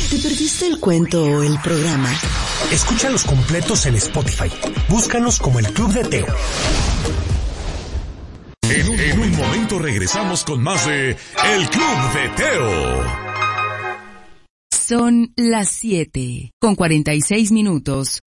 ¿Te perdiste el cuento o el programa? Escúchalos completos en Spotify. Búscanos como El Club de Teo. En un momento regresamos con más de El Club de Teo. Son las 7:46.